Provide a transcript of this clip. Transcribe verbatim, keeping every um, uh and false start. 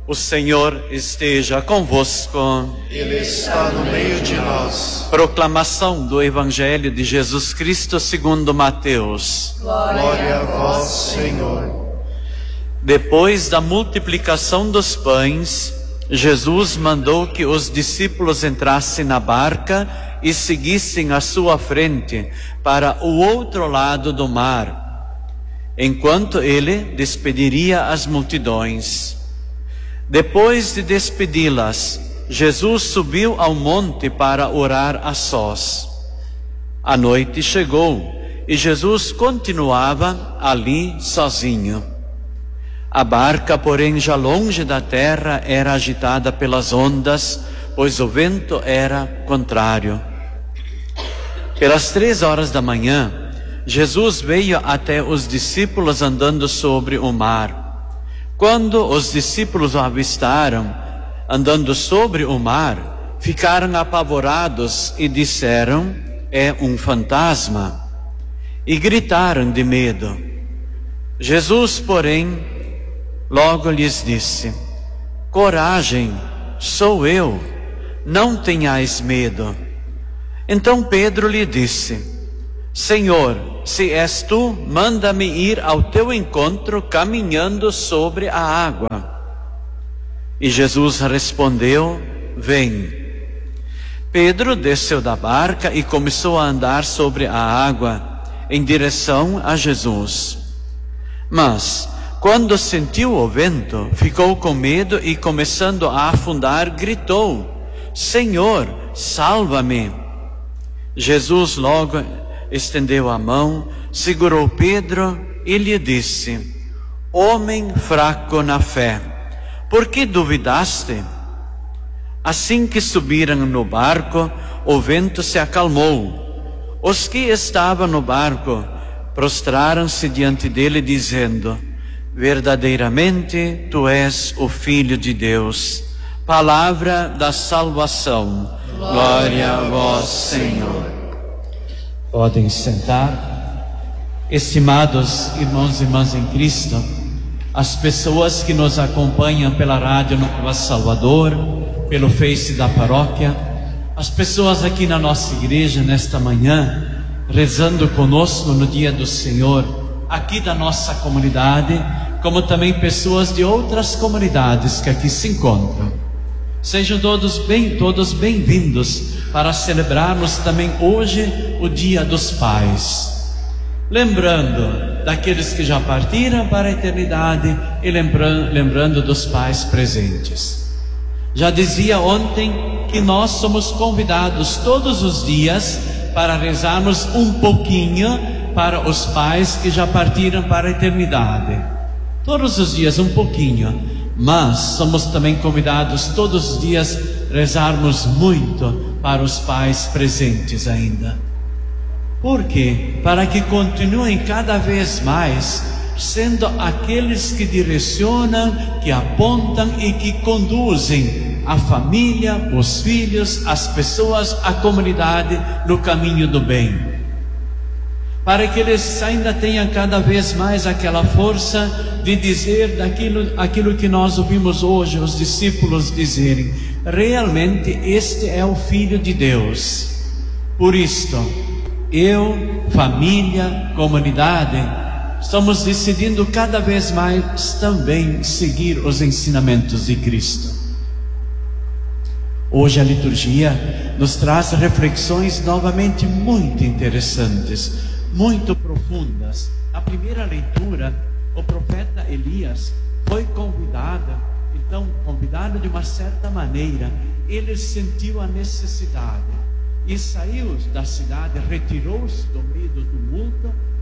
O Senhor esteja convosco. Ele está no meio de nós. Proclamação do Evangelho de Jesus Cristo segundo Mateus. Glória a vós, Senhor. Depois da multiplicação dos pães, Jesus mandou que os discípulos entrassem na barca e seguissem à sua frente para o outro lado do mar, enquanto ele despediria as multidões. Depois de despedi-las, Jesus subiu ao monte para orar a sós. A noite chegou e Jesus continuava ali sozinho. A barca, porém, já longe da terra, era agitada pelas ondas, pois o vento era contrário. Pelas três horas da manhã, Jesus veio até os discípulos andando sobre o mar. Quando os discípulos o avistaram, andando sobre o mar, ficaram apavorados e disseram: é um fantasma. E gritaram de medo. Jesus, porém, logo lhes disse: coragem, sou eu, não tenhais medo. Então Pedro lhe disse: Senhor, se és tu, manda-me ir ao teu encontro caminhando sobre a água. E Jesus respondeu: vem. Pedro desceu da barca e começou a andar sobre a água em direção a Jesus. Mas, quando sentiu o vento, ficou com medo e, começando a afundar, gritou: Senhor, salva-me. Jesus logo estendeu a mão, segurou Pedro e lhe disse: homem fraco na fé, por que duvidaste? Assim que subiram no barco, o vento se acalmou. Os que estavam no barco prostraram-se diante dele, dizendo: verdadeiramente tu és o Filho de Deus. Palavra da salvação. Glória a vós, Senhor. Podem sentar. Estimados irmãos e irmãs em Cristo, as pessoas que nos acompanham pela Rádio Nova Salvador, pelo Face da paróquia, as pessoas aqui na nossa igreja nesta manhã, rezando conosco no dia do Senhor, aqui da nossa comunidade, como também pessoas de outras comunidades que aqui se encontram. Sejam todos bem, todos bem-vindos para celebrarmos também hoje o Dia dos Pais. Lembrando daqueles que já partiram para a eternidade e lembrando, lembrando dos pais presentes. Já dizia ontem que nós somos convidados todos os dias para rezarmos um pouquinho para os pais que já partiram para a eternidade. Todos os dias um pouquinho. Mas somos também convidados todos os dias rezarmos muito para os pais presentes ainda. Por quê? Para que continuem cada vez mais sendo aqueles que direcionam, que apontam e que conduzem a família, os filhos, as pessoas, a comunidade no caminho do bem. Para que eles ainda tenham cada vez mais aquela força de dizer daquilo, aquilo que nós ouvimos hoje os discípulos dizerem: realmente este é o Filho de Deus. Por isto, eu, família, comunidade, estamos decidindo cada vez mais também seguir os ensinamentos de Cristo. Hoje a liturgia nos traz reflexões novamente muito interessantes, muito profundas. A primeira leitura, o profeta Elias foi convidado, então convidado de uma certa maneira, ele sentiu a necessidade e saiu da cidade, retirou-se do meio do tumulto